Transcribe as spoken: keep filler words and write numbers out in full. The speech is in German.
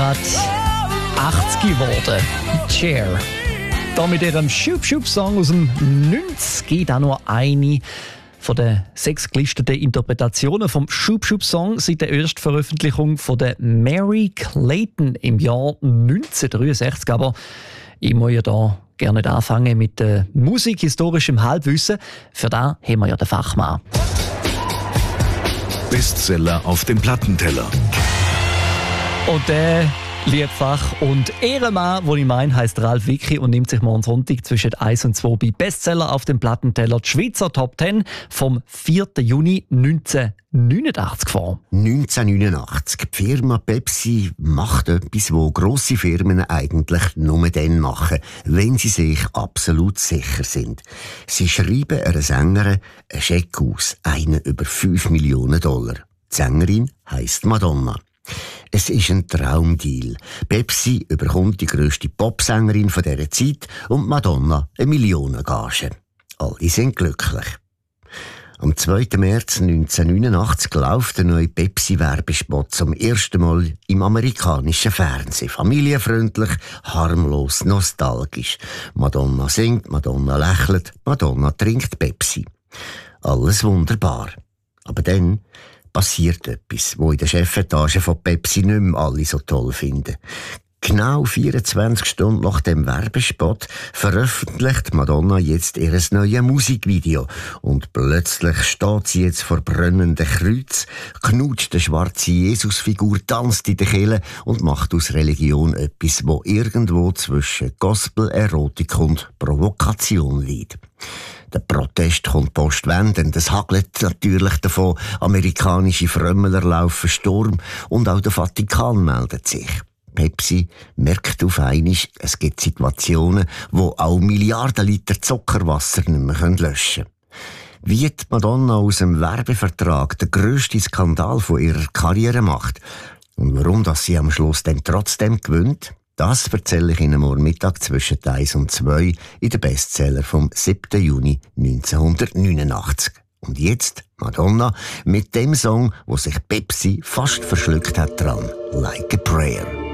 gerade achtzig geworden. Cher. Da mit ihrem Schub-Schub-Song aus dem neunzig, da nur eine von den sechs gelisteten Interpretationen vom Schub-Schub-Song seit der ersten Veröffentlichung von der Mary Clayton im Jahr neunzehnhundertdreiundsechzig. Aber ich muss ja da gerne anfangen mit äh, musikhistorischem Halbwissen. Für das haben wir ja den Fachmann. Bestseller auf dem Plattenteller. Und der Liebfach und Ehrenmann, den ich meine, heisst Ralf Wicki und nimmt sich morgen Sonntag zwischen eins und zwei bei Bestseller auf dem Plattenteller die Schweizer Top zehn vom vierten Juni neunzehnhundertneunundachtzig vor. neunzehnhundertneunundachtzig. Die Firma Pepsi macht etwas, was grosse Firmen eigentlich nur dann machen, wenn sie sich absolut sicher sind. Sie schreiben einer Sängerin einen Scheck aus, einen über fünf Millionen Dollar. Die Sängerin heisst Madonna. Es ist ein Traumdeal. Pepsi überkommt die grösste Popsängerin von dieser Zeit und Madonna eine Millionengage. Alle sind glücklich. Am zweiten März neunzehnhundertneunundachtzig läuft der neue Pepsi-Werbespot zum ersten Mal im amerikanischen Fernsehen. Familienfreundlich, harmlos, nostalgisch. Madonna singt, Madonna lächelt, Madonna trinkt Pepsi. Alles wunderbar. Aber dann passiert etwas, wo in der Chefetage von Pepsi nicht mehr alle so toll finden. Genau vierundzwanzig Stunden nach dem Werbespot veröffentlicht Madonna jetzt ihr neues Musikvideo. Und plötzlich steht sie jetzt vor brennendem Kreuz, knutscht eine schwarze Jesusfigur, tanzt in der Kirche und macht aus Religion etwas, wo irgendwo zwischen Gospel, Erotik und Provokation liegt. Der Protest kommt postwendend, es hagelt natürlich davon, amerikanische Frömmeler laufen Sturm und auch der Vatikan meldet sich. Pepsi merkt auf einmal, es gibt Situationen, wo auch Milliarden Liter Zuckerwasser nicht mehr löschen können. Wie die Madonna aus dem Werbevertrag den grössten Skandal von ihrer Karriere macht und warum dass sie am Schluss dann trotzdem gewinnt, das erzähle ich Ihnen morgen Mittag zwischen eins und zwei in den Bestseller vom siebten Juni neunzehnhundertneunundachtzig. Und jetzt Madonna mit dem Song, wo sich Pepsi fast verschluckt hat dran, Like a Prayer.